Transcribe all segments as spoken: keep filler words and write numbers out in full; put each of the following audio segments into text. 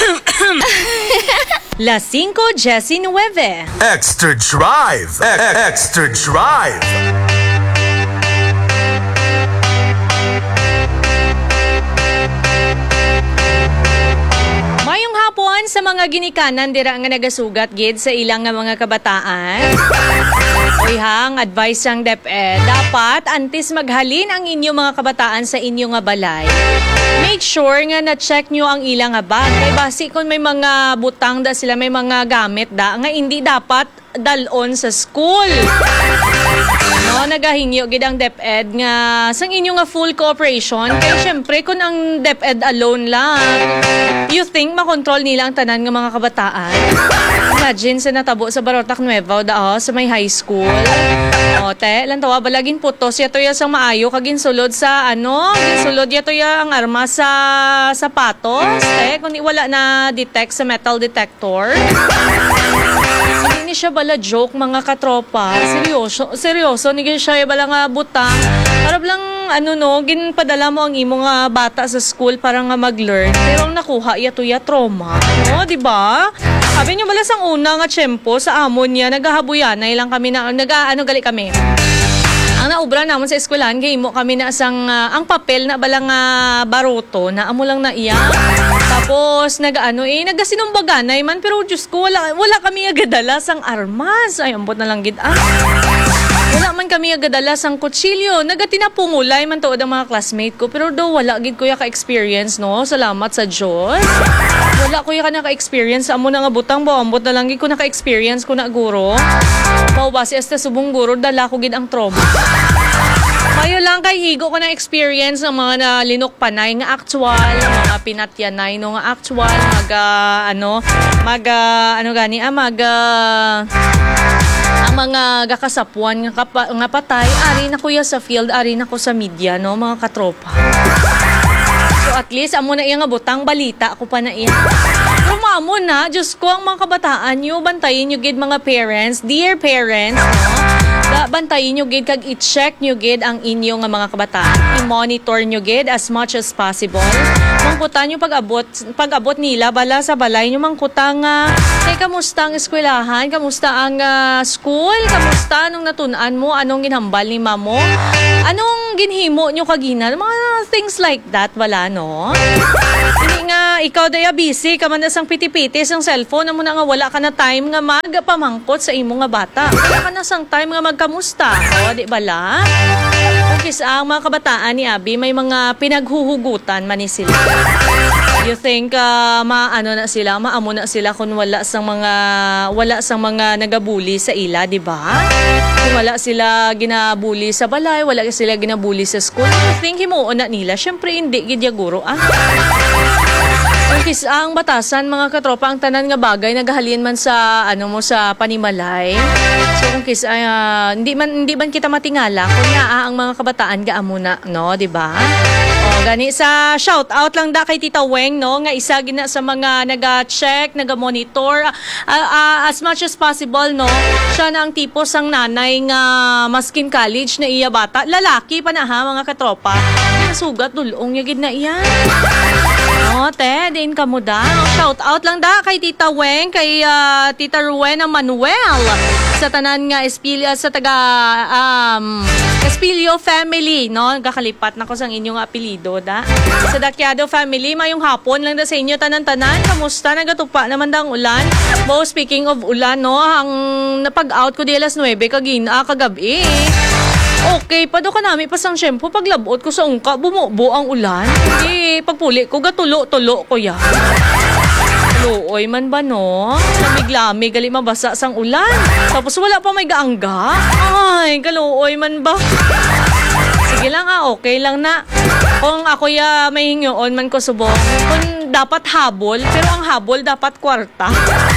Las cinco diecinueve. Extra Drive. E- Extra Drive. Mayong hapon sa mga ginikanan dira nga nagasugat gid sa ilang nga mga kabataan. Uy hang advice sang DepEd, dapat antes maghalin ang inyo mga kabataan sa inyo nga balay. Make sure nga na-check nyo ang ilang nga bag. Kay basi kung may mga butang da sila, may mga gamit da, nga hindi dapat dalon sa school. No, nagahingyo gid ang DepEd nga sang inyo nga full cooperation. Kaya syempre kung ang DepEd alone lang, you think makontrol nila ang tanan nga mga kabataan? Imagine sa natabo sa Barotac Nueva da oh, sa may high school. O te, lang tawa balagin putos yato ya sang maayo kagin sulod sa ano, ginsulod yato ya ang arma sa sapatos. Te, kung wala na detect sa metal detector. Hindi ni siya bala joke mga katropa. Seryoso, seryoso ni siya bala nga butang. Para lang ano no, ginpadala mo ang imo nga bata sa school para nga mag-learn. Pero ang nakuha yato ya trauma. No, di ba? Sabi niyo bala sang una nga tiyempo sa amon niya nagahabuyanay lang kami na naga ano gali kami. Ang naubra namon sa eskwelahan kay mo kami na sang uh, ang papel na bala nga baroto na amo lang na iya. Tapos nagaano eh nagasinumbaganay man pero Diyos ko wala wala kami agadala sang armas. Ay ambot na lang gid ah. Wala man kami agadala sang kutsilyo. Nagatinapungulay man tuod ang mga classmate ko pero do wala gid kuya ka-experience no. Salamat sa Diyos. Wala kuya ka naka-experience amo na nga butang ba ambot na lang gid ko naka-experience ko na guro. Mao base hasta subong guro dala ko gid ang trauma. Mayo lang kay higo ko na experience ng mga nalinok panay nga actual, mga pinatyanay no nga actual, mag uh, ano, mag uh, ano gani ah mag uh, ang mga gakasapuan nga, kapa, nga patay ari na kuya sa field, ari na ko sa media no mga katropa. So at least amo na iya nga butang balita ako pa na iya. Pero maamo na, Diyos ko ang mga kabataan nyo, bantayin nyo gid mga parents, dear parents, no? Da, bantayin nyo gid kag i-check nyo gid ang inyo nga mga kabataan. I-monitor nyo gid as much as possible. Mangkutan nyo pag-abot, pag-abot nila bala sa balay nyo mangkuta nga, hey, kamusta ang eskwelahan? Kamusta ang uh, school? Kamusta anong natunan mo? Anong ginhambal ni mamo? Anong ginhimo nyo kagina? Mga things like that, wala no? Hindi nga, ikaw daya busy, ka man na sang piti-piti sang cellphone, amo na nga wala ka na time nga magpamangkot sa imo nga bata. Wala ka na sang time nga magkamusta. O, di bala? Kung ang mga kabataan ni Abby, may mga pinaghuhugutan man ni sila. You think uh, maano na sila, maamo na sila kung wala sang mga wala sang mga nagabuli sa ila, di ba? Kung wala sila ginabuli sa balay, wala sila ginabuli sa school. You think himuon na nila? Syempre hindi gid ya guro ah. Kung kis ang batasan mga katropa ang tanan nga bagay nagahalin man sa ano mo sa panimalay. So kung kis uh, hindi man hindi man kita matingala kung naa ang mga kabataan gaamo na no, di ba? O gani sa shout out lang da kay Tita Weng no nga isa gina sa mga naga-check, naga-monitor uh, uh, as much as possible no. Siya na ang tipo sang nanay nga maskin college na iya bata, lalaki pa na ha mga katropa. Nasugat dulong ya gid na iyan. No, te, din ka mo da. Shout out lang da kay Tita Weng, kay uh, Tita Rowena Manuel sa tanan nga Espilio sa taga um, Espilio family, no? Kakalipat na ko sang inyong apelyido da. Sa Dakyado family, mayong hapon lang da sa inyo tanan-tanan. Kamusta? Nagatupa naman da ang ulan. Bo, speaking of ulan, no, ang napag-out ko di alas nuwebe kagina kagabi. Okay, pado ka namin pasang syempo paglabot ko sa ungka, bumubo ang ulan. Hindi, pagpuli ko, gatulo-tulo ko ya. Luoy man ba no? Lamig-lamig, gali mabasa sang ulan. Tapos wala pa may gaangga. Ay, kaluoy man ba? Sige lang ah, okay lang na. Kung ako ya may hingyoon man ko subong, kung dapat habol, pero ang habol dapat kwarta.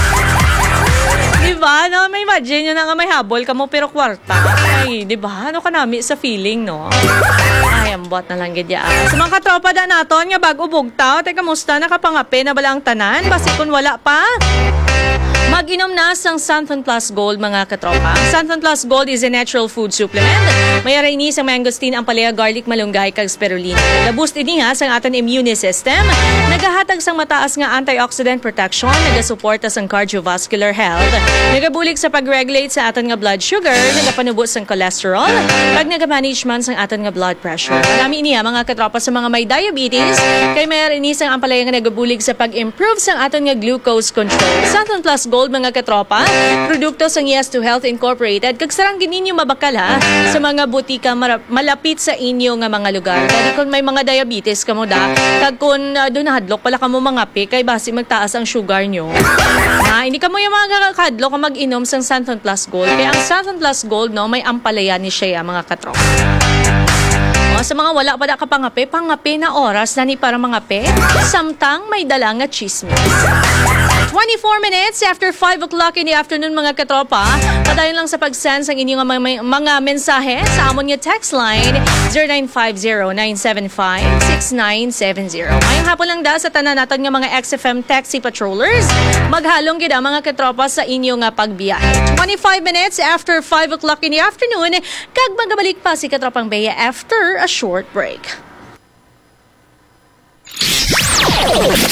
Diba? No? May imagine nyo na nga may habol ka mo pero kwarta. Ay, diba? Ano ka nami sa feeling, no? Ay, ambot na lang gidya. Sa mga katropa da naton nga bago bugtaw, teka, musta nakapangape na bala ang tanan? Basi kung wala pa. Mag-inom na sang Santon Plus Gold mga katropa. Ang Santon Plus Gold is a natural food supplement. May ini sa mangosteen, ampalaya, garlic, malunggay, kag spirulina. Nag-boost ini nga sa aton immune system. Nagahatag sang mataas nga antioxidant protection. Nagasuporta sang cardiovascular health. Nagabulig sa pag-regulate sa aton nga blood sugar. Nagapanubo sang cholesterol. Pag nagamanagement sang aton nga blood pressure. Marami ini mga katropa sa mga may diabetes. Kay may ini sang ampalaya nga nagabulig sa pag-improve sang aton nga glucose control. Santon Plus Gold mga katropa, produkto sang Yes to Health Incorporated. Kag sarang gininyo mabakal ha sa mga butika mara- malapit sa inyo nga mga lugar. Dahil kung may mga diabetes kamo da, kag kung uh, doon hadlok pala kamo mga pi, kay basi magtaas ang sugar nyo. Ha, hindi kamo yung mga kadlok nga mag-inom sang Santon Plus Gold. Kaya ang Santon Plus Gold no, may ampalaya ni siya mga katropa. O, sa mga wala pa da ka pangape, pangape na oras na ni para mangape, samtang may dala nga chismis. twenty-four minutes after five o'clock in the afternoon mga katropa. Padayon lang sa pag-send sa inyong mga, mga mensahe sa amon nga text line zero nine five zero nine seven five six nine seven zero. Ngayong hapon lang da sa tanan natin nga mga X F M taxi patrollers. Maghalong gid mga katropa sa inyo nga pagbiyahe. twenty-five minutes after five o'clock in the afternoon, kag magabalik pa si Katropang Bea after a short break.